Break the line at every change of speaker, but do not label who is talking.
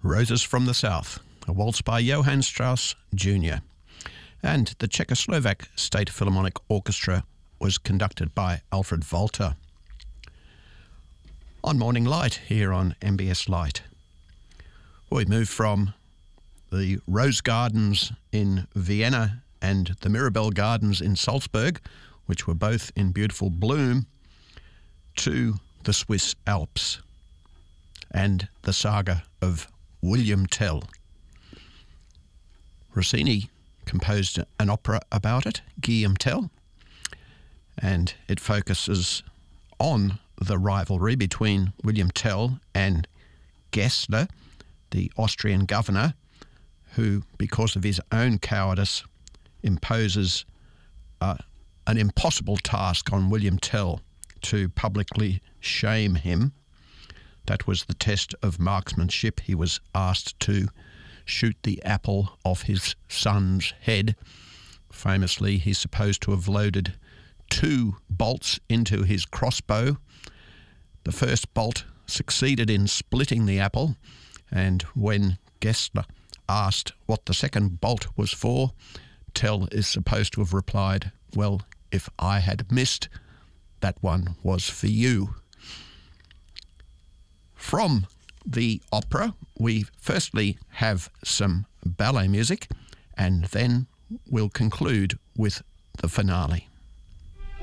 Roses from the South, a waltz by Johann Strauss Jr. And the Czechoslovak State Philharmonic Orchestra was conducted by Alfred Walter. On Morning Light here on MBS Light, we move from the Rose Gardens in Vienna and the Mirabell Gardens in Salzburg, which were both in beautiful bloom, to the Swiss Alps and the saga of William Tell. Rossini composed an opera about it, Guillaume Tell, and it focuses on the rivalry between William Tell and Gessler, the Austrian governor, who, because of his own cowardice, imposes an impossible task on William Tell to publicly shame him. That was the test of marksmanship. He was asked to shoot the apple off his son's head. Famously, he's supposed to have loaded 2 bolts into his crossbow. The first bolt succeeded in splitting the apple, and when Gessler asked what the second bolt was for, Tell is supposed to have replied, "Well, if I had missed, that one was for you." From the opera, we firstly have some ballet music, and then we'll conclude with the finale.